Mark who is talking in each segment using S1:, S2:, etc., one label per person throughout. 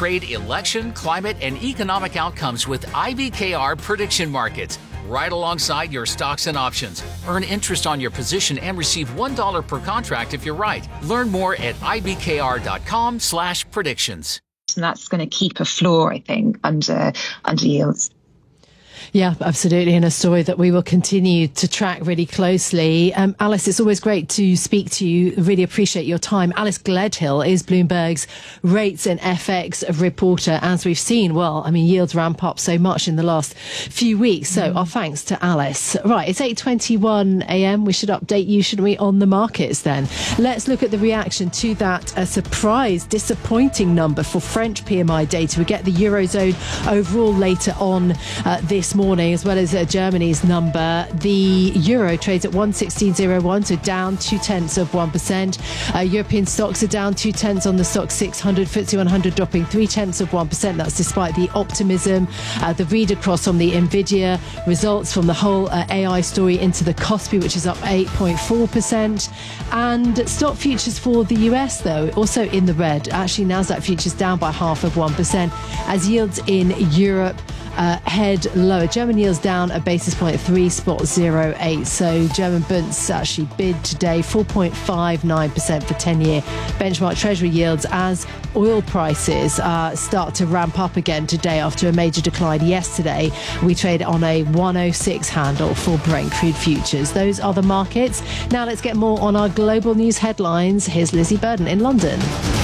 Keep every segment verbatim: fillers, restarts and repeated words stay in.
S1: trade, election, climate, and economic outcomes with I B K R prediction markets, right alongside your stocks and options. Earn interest on your position and receive one dollar per contract if you're right. Learn more at ibkr.com slash predictions.
S2: And that's going to keep a floor, I think, under under yields.
S3: Yeah, absolutely. And a story that we will continue to track really closely. Um, Alice, it's always great to speak to you. Really appreciate your time. Alice Gledhill is Bloomberg's rates and F X reporter. As we've seen, well, I mean, yields ramp up so much in the last few weeks. So mm. our thanks to Alice. Right, it's eight twenty-one a m. We should update you, shouldn't we, on the markets then? Let's look at the reaction to that a surprise, disappointing number for French P M I data. We get the Eurozone overall later on uh, this morning. morning, as well as uh, Germany's number. The euro trades at one sixteen oh one, so down two tenths of one percent. Uh, European stocks are down two tenths on the stock six hundred. F T S E one hundred dropping three tenths of one percent. That's despite the optimism, uh, the read across from the Nvidia results, from the whole uh, A I story into the Kospi, which is up eight point four percent. And stock futures for the U S, though, also in the red. Actually, Nasdaq futures down by half of one percent, as yields in Europe Uh, head lower. German yields down a basis point, three spot zero eight. So German Bunds actually bid today four point five nine percent for ten-year benchmark Treasury yields, as oil prices uh, start to ramp up again today after a major decline yesterday. We trade on a one oh six handle for Brent crude futures. Those are the markets. Now let's get more on our global news headlines. Here's Lizzie Burden in London.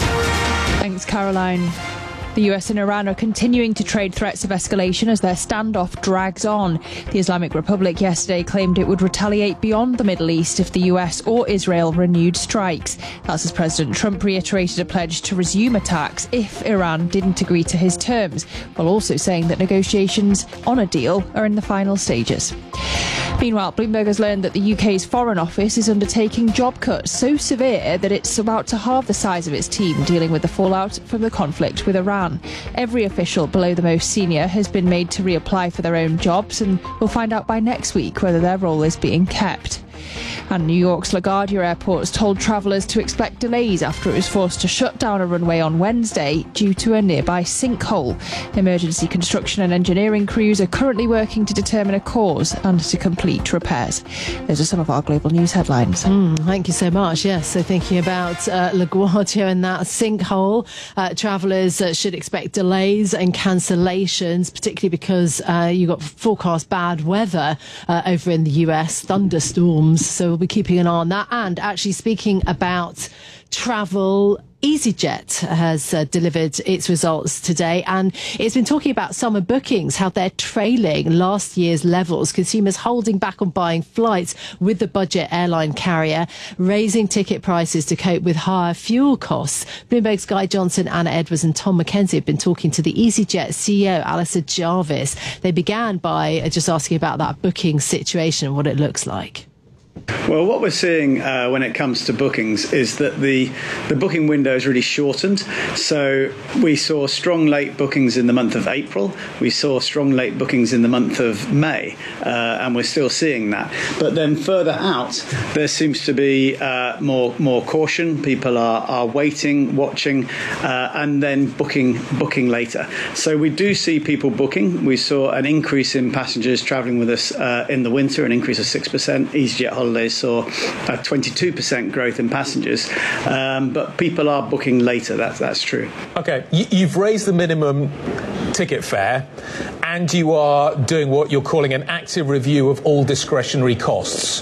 S4: Thanks, Caroline. The U S and Iran are continuing to trade threats of escalation as their standoff drags on. The Islamic Republic yesterday claimed it would retaliate beyond the Middle East if the U S or Israel renewed strikes. That's as President Trump reiterated a pledge to resume attacks if Iran didn't agree to his terms, while also saying that negotiations on a deal are in the final stages. Meanwhile, Bloomberg has learned that the U K's Foreign Office is undertaking job cuts so severe that it's about to halve the size of its team dealing with the fallout from the conflict with Iran. Every official below the most senior has been made to reapply for their own jobs, and we'll find out by next week whether their role is being kept. And New York's LaGuardia Airport has told travellers to expect delays after it was forced to shut down a runway on Wednesday due to a nearby sinkhole. Emergency construction and engineering crews are currently working to determine a cause and to complete repairs. Those are some of our global news headlines.
S3: Mm, thank you so much. Yes, so thinking about uh, LaGuardia and that sinkhole, uh, travellers uh, should expect delays and cancellations, particularly because uh, you've got forecast bad weather uh, over in the U S, thunderstorms. So we'll be keeping an eye on that. And actually, speaking about travel, EasyJet has uh, delivered its results today, and it's been talking about summer bookings, how they're trailing last year's levels. Consumers holding back on buying flights with the budget airline carrier, raising ticket prices to cope with higher fuel costs. Bloomberg's Guy Johnson, Anna Edwards and Tom McKenzie have been talking to the EasyJet C E O, Alistair Jarvis. They began by just asking about that booking situation and what it looks like.
S5: Well, what we're seeing uh, when it comes to bookings is that the, the booking window is really shortened. So we saw strong late bookings in the month of April. We saw strong late bookings in the month of May, uh, and we're still seeing that. But then further out, there seems to be uh, more more caution. People are, are waiting, watching, uh, and then booking booking later. So we do see people booking. We saw an increase in passengers travelling with us uh, in the winter, an increase of six percent. EasyJet Holidays saw a twenty-two percent growth in passengers, um, but people are booking later. That's that's true.
S6: Okay, you've raised the minimum ticket fare, and you are doing what you're calling an active review of all discretionary costs.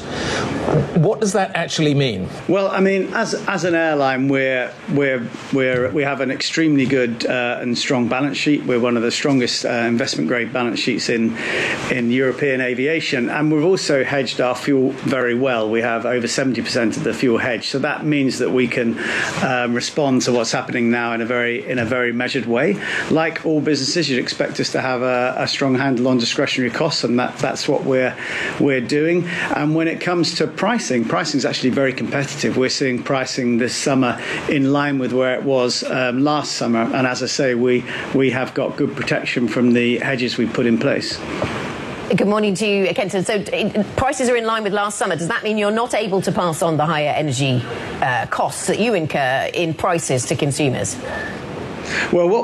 S6: What does that actually mean?
S5: Well, I mean, as as an airline, we're we're we're we have an extremely good uh, and strong balance sheet. We're one of the strongest uh, investment grade balance sheets in in European aviation, and we've also hedged our fuel very well. We have over seventy percent of the fuel hedged, so that means that we can um, respond to what's happening now in a very in a very measured way. Like all businesses, you'd expect us to have a, a strong handle on discretionary costs, and that that's what we're we're doing. And when it comes to pricing, pricing is actually very competitive. We're seeing pricing this summer in line with where it was um, last summer, and as I say, we we have got good protection from the hedges we put in place.
S7: Good morning to you, Kenton. So prices are in line with last summer. Does that mean you're not able to pass on the higher energy uh, costs that you incur in prices to consumers?
S5: Well, what